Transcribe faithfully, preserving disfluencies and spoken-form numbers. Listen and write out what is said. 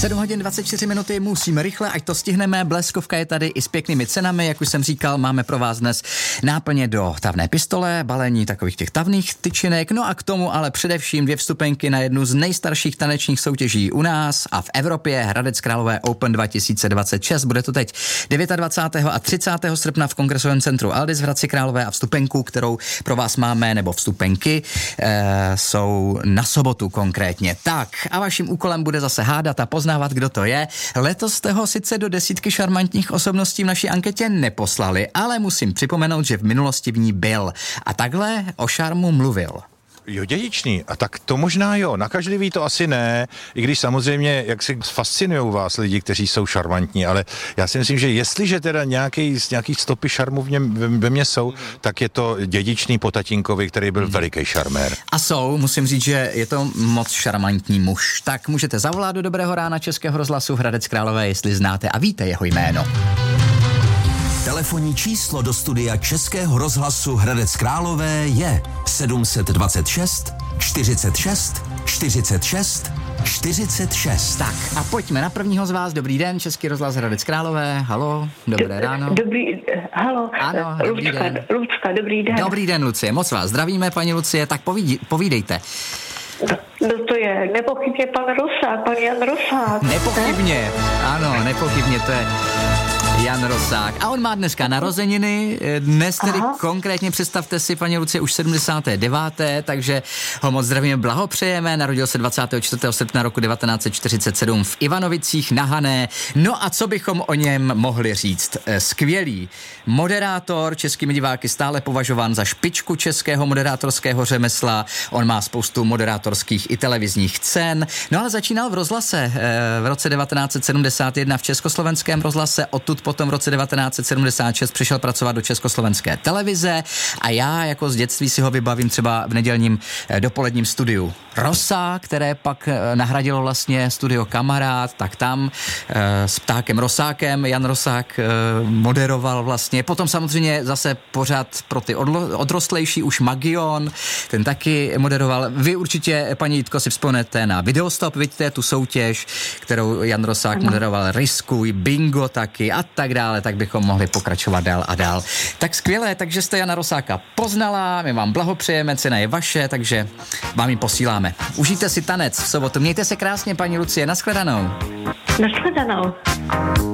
sedm hodin dvacet čtyři minuty, musíme rychle, ať to stihneme. Bleskovka je tady i s pěknými cenami, jak už jsem říkal, máme pro vás dnes náplně do tavné pistole, balení takových těch tavných tyčinek, no a k tomu ale především dvě vstupenky na jednu z nejstarších tanečních soutěží u nás a v Evropě, Hradec Králové Open dva tisíce dvacet šest. Bude to teď dvacátého devátého a třicátého srpna v Kongresovém centru Aldis v Hradci Králové a vstupenku, kterou pro vás máme, nebo vstupenky, e, jsou na sobotu konkrétně. Tak a vaším úkolem bude zase hádat a poznávat, kdo to je. Letos jste ho sice do desítky šarmantních osobností v naší anketě neposlali, ale musím připomenout, že v minulosti v ní byl. A takhle o šarmu mluvil. Jo, dědičný. A tak to možná jo. Nakažlivý to asi ne, i když samozřejmě, jak si fascinujou vás lidi, kteří jsou šarmantní, ale já si myslím, že jestliže teda nějaký, nějaký stopy šarmu v něm, ve mně jsou, tak je to dědičný po tatínkovi, který byl veliký šarmér. A jsou, musím říct, že je to moc šarmantní muž. Tak můžete zavolat do Dobrého rána Českého rozhlasu Hradec Králové, jestli znáte a víte jeho jméno. Telefonní číslo do studia Českého rozhlasu Hradec Králové je sedm set dvacet šest čtyřicet šest čtyřicet šest čtyřicet šest. Tak a pojďme na prvního z vás. Dobrý den, Český rozhlas Hradec Králové. Halo, dobré ráno. Dobrý, halo. Ano, dobrý Lucka, den. Lucka, dobrý den. Dobrý den, Lucie, moc vás zdravíme, paní Lucie, tak povídí, povídejte. No to je nepochybně pan Rosák, pan Jan Rosák. Nepochybně, ano, nepochybně, to je Jan Rosák. A on má dneska narozeniny, dnes tedy Aha. konkrétně, představte si, paní Lucie, už sedmdesáté deváté takže ho moc zdravíme, blahopřejeme. Narodil se dvacátého čtvrtého srpna roku devatenáct set čtyřicet sedm v Ivanovicích na Hané. No a co bychom o něm mohli říct? Skvělý moderátor, českými diváky stále považován za špičku českého moderátorského řemesla. On má spoustu moderátorských i televizních cen. No ale začínal v rozhlase v roce devatenáct set sedmdesát jedna v Československém rozhlase, odtud potom v roce devatenáct set sedmdesát šest přišel pracovat do Československé televize a já jako z dětství si ho vybavím třeba v nedělním dopoledním studiu Rosa, které pak nahradilo vlastně studio Kamarád, tak tam e, s Ptákem Rosákem Jan Rosák e, moderoval vlastně. Potom samozřejmě zase pořád pro ty odlo, odrostlejší už Magion, ten taky moderoval. Vy určitě, paní Jitko, si vzpomenete na Videostop, vidíte tu soutěž, kterou Jan Rosák moderoval, Riskuj, Bingo taky a tak dále, tak bychom mohli pokračovat dál a dál. Tak skvělé, takže jste Jana Rosáka poznala, my vám blahopřejeme, cena je vaše, takže vám ji posíláme. Užijte si tanec v sobotu. Mějte se krásně, paní Lucie, nashledanou. Nashledanou.